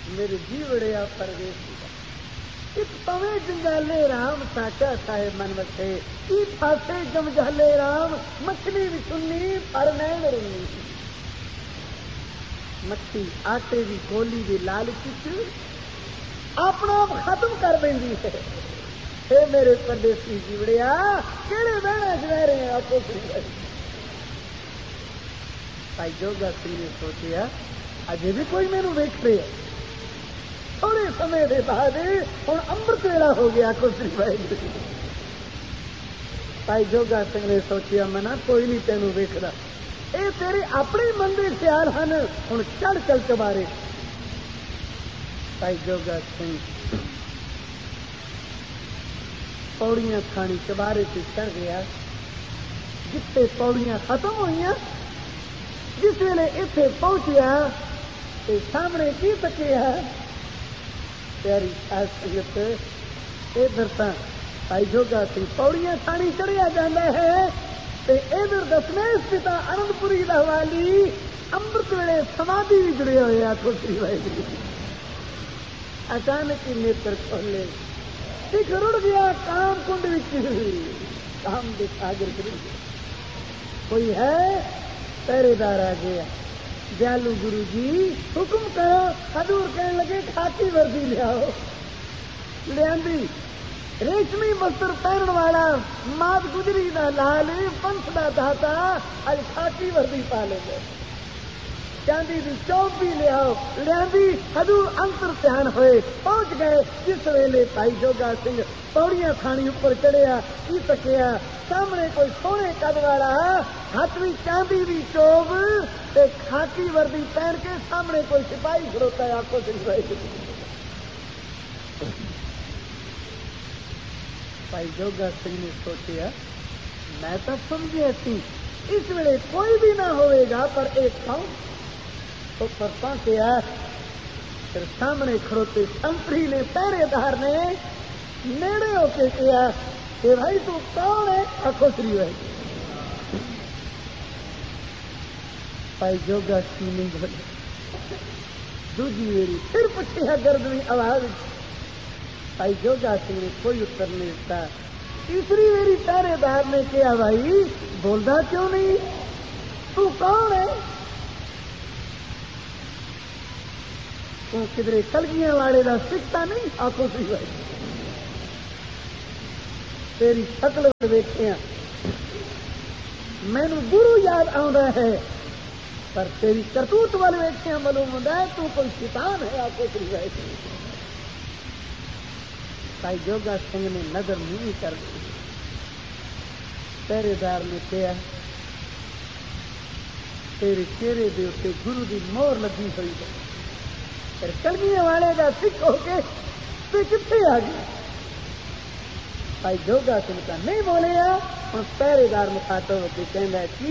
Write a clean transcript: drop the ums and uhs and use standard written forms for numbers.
میرے جیوڑیا پردیسی ایک پویں جنجالے رام ساچا صاحب من وٹے ای پاسے جمجالے رام مچھلی بھی سننی پر نین رنی مچھی آٹے دی گولی دی لالچ اپنا ختم کر دینی ہے. اے میرے پردیسی جیوڑیا کہڑے بہنا چ رہے ہیں آپ کو بھائی جوگا سنگھ نے سوچیا اجے بھی کوئی میرے ویکھ رہے ہے. تھوڑے سمے کے بعد ہوں امرت ویلا ہو گیا کوسری بھائی جوگا سنگھ نے سوچیا منا کوئی نہیں تینوں ویکھدا یہ تیرے اپنے من کے خیال ہیں ہوں چڑھ چل چبارے. بھائی جوگا سنگھ پوڑیاں کھانی چبارے سے چڑھ گیا. جتنے پوڑیاں ختم ہوئی جس ویلے اتنے پہنچیا تو سامنے کی تکیا پیاری خاصیت ادھر تا بھائی جوگا سنگھ پوڑیاں کھانی چڑھیا جانا ہے ادھر دسمیش پتا آنند پوری کا والی امرت ویلے سمادھی بھی جڑے ہوئے کوسری واحد اچانک ہی نیتر کھولے سکھ رڑ گیا کام کنڈ کام کے ساگر کر کوئی ہے پہرے دار آ گیا. دیالو گرو جی حکم کرو. حضور کہنے لگے کھاکی وردی لیاؤ. لیا ریشمی وستر پہننے والا مات گجری کا لال پنچ کا داتا اج کھاکی وردی پا لے گئے. چاندی کی چوک بھی لیاؤ. لیا حضور انتر دھیان ہوئے پہنچ گئے. جس ویلے بھائی جوگا سنگھ پوڑیاں کھانی اوپر چڑھیا کی تکیا سامنے کوئی سونے قد والا ہاتھ بھی چاندی بھی چوب کھاکی وردی پہن کے سامنے کوئی سپاہی کھڑوتا ہے. آپ کو بھائی جوگا سنگھ نے سوچیا میں تو سمجھے سی اس ویلے کوئی بھی نہ ہوئے گا پر ایک کھاؤں تو پر پہنچیا. پھر سامنے کھڑوتے سنتری نے پہرے دار نے نیڑے ہو کے کیا کہ بھائی تو کون ہے اکوسری ہوئے. بھائی جوگا سنگھ نے دوجی میری پھر پوچھا گردنی آواز. بھائی جوگا سنگھ نے کوئی اتر نہیں دیتا. تیسری میری پہرے دار نے کیا بھائی بولتا کیوں نہیں تو کون ہے. تو کدھر کلگیاں والے کا سکھتا نہیں آخو سی بھائی تیری شکل ویکھیا مینو گرو یاد آتا ہے پر تیری کرتوت والے ویکھیا معلوم ہوتا ہے تو کوئی شیطان ہے آخو سی بھائی. بھائی جوگا سنگھ نے نظر نہیں کر دی. پہرے دار نے کیا تیرے چہرے دے اتنے گرو کی مور لگی ہوئی ہے. پھر کلگیاں والے کا سکھ ہو کے تو کتنے آ گیا. بھائی جوگا سنگھ کا نہیں بولے ہوں پہرے دار مخاطب ہو کے کہنا